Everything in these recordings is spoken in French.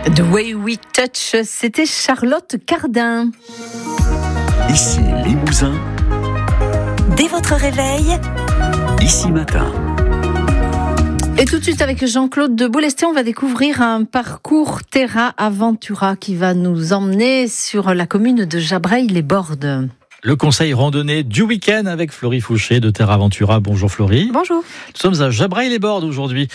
The Way We Touch, c'était Charlotte Cardin. Ici Limousin. Dès votre réveil, Ici Matin. Et tout de suite avec Jean-Claude de Boulesté, on va découvrir un parcours Terra Aventura qui va nous emmener sur la commune de Jabrail-les-Bordes. Le conseil randonnée du week-end avec Florie Fouché de Terra Aventura. Bonjour Florie. Bonjour. Nous sommes à Jabrail-les-Bordes aujourd'hui.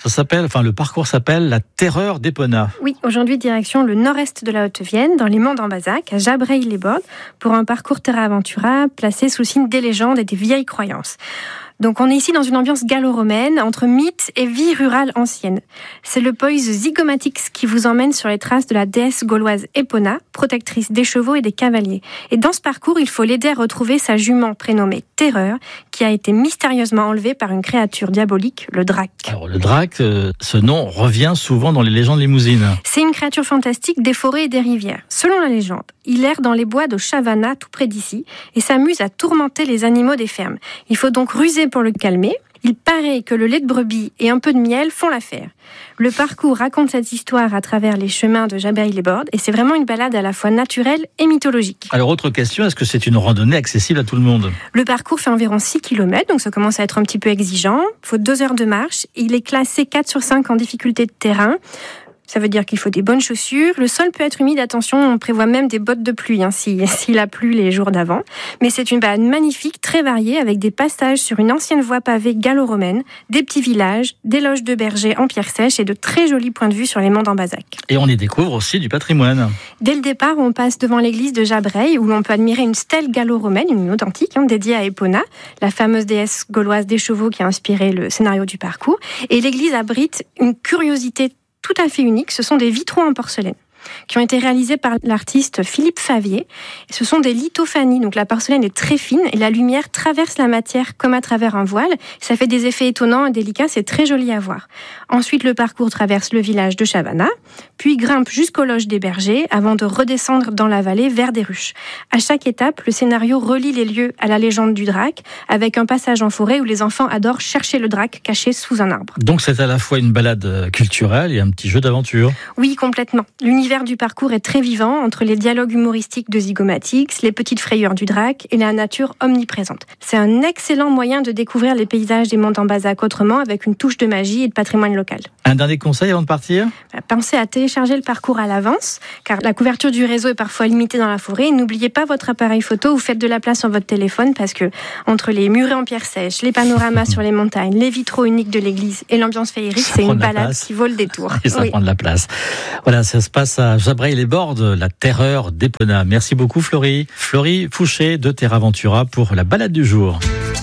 Le parcours s'appelle la Terreur d'Épona. Oui, aujourd'hui direction le nord-est de la Haute-Vienne, dans les monts d'Ambazac, à Jabrail-les-Bordes, pour un parcours Terra Aventura placé sous signe des légendes et des vieilles croyances. Donc on est ici dans une ambiance gallo-romaine, entre mythes et vie rurale ancienne. C'est le Poise Zygomatix qui vous emmène sur les traces de la déesse gauloise Épona, protectrice des chevaux et des cavaliers. Et dans ce parcours, il faut l'aider à retrouver sa jument prénommée Terreur, qui a été mystérieusement enlevée par une créature diabolique, le drac. Alors le drac, ce nom revient souvent dans les légendes limousines. C'est une créature fantastique des forêts et des rivières. Selon la légende, il erre dans les bois de Chavanna, tout près d'ici, et s'amuse à tourmenter les animaux des fermes. Il faut donc ruser pour le calmer. Il paraît que le lait de brebis et un peu de miel font l'affaire. Le parcours raconte cette histoire à travers les chemins de Jabrail-les-Bordes et c'est vraiment une balade à la fois naturelle et mythologique. Alors autre question, est-ce que c'est une randonnée accessible à tout le monde ? Le parcours fait environ 6 km, donc ça commence à être un petit peu exigeant. Il faut 2 heures de marche. Il est classé 4 sur 5 en difficulté de terrain. Ça veut dire qu'il faut des bonnes chaussures. Le sol peut être humide, attention, on prévoit même des bottes de pluie s'il a plu les jours d'avant. Mais c'est une balade magnifique, très variée, avec des passages sur une ancienne voie pavée gallo-romaine, des petits villages, des loges de bergers en pierre sèche et de très jolis points de vue sur les monts d'Ambazac. Et on y découvre aussi du patrimoine. Dès le départ, on passe devant l'église de Jabrail, où l'on peut admirer une stèle gallo-romaine, une authentique, dédiée à Épona, la fameuse déesse gauloise des chevaux qui a inspiré le scénario du parcours. Et l'église abrite une curiosité tout à fait unique, ce sont des vitraux en porcelaine qui ont été réalisés par l'artiste Philippe Favier. Ce sont des lithophanies, donc la porcelaine est très fine et la lumière traverse la matière comme à travers un voile. Ça fait des effets étonnants et délicats, c'est très joli à voir. Ensuite, le parcours traverse le village de Chavanna, puis grimpe jusqu'aux loges des bergers avant de redescendre dans la vallée vers des ruches. À chaque étape, le scénario relie les lieux à la légende du drac, avec un passage en forêt où les enfants adorent chercher le drac caché sous un arbre. Donc c'est à la fois une balade culturelle et un petit jeu d'aventure. Oui, complètement. L'univers du parcours est très vivant entre les dialogues humoristiques de Zygomatix, les petites frayeurs du drac et la nature omniprésente. C'est un excellent moyen de découvrir les paysages des monts d'Ambazac autrement avec une touche de magie et de patrimoine local. Un dernier conseil avant de partir ? Pensez à télécharger le parcours à l'avance, car la couverture du réseau est parfois limitée dans la forêt. Et n'oubliez pas votre appareil photo ou faites de la place sur votre téléphone parce que entre les murets en pierre sèche, les panoramas sur les montagnes, les vitraux uniques de l'église et l'ambiance féerique, c'est une balade qui vaut le détour. Et ça prend de la place. Voilà, ça se passe à Jabrail-les-Bordes, la Terreur d'Épona. Merci beaucoup Florie. Florie Fouché de Terra Aventura pour la balade du jour.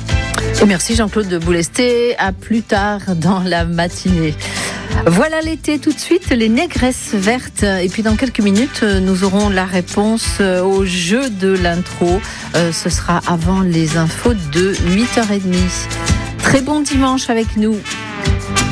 Et merci Jean-Claude de Boulesté. À plus tard dans la matinée. Voilà l'été, tout de suite, les négresses vertes. Et puis dans quelques minutes, nous aurons la réponse au jeu de l'intro. Ce sera avant les infos de 8h30. Très bon dimanche avec nous.